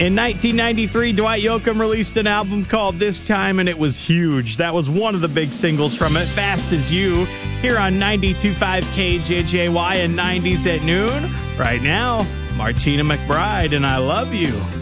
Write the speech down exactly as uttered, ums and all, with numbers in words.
In nineteen ninety-three, Dwight Yoakam released an album called This Time, and it was huge. That was one of the big singles from it, Fast As You, here on ninety-two point five K J J Y and nineties at noon. Right now, Martina McBride and I Love You.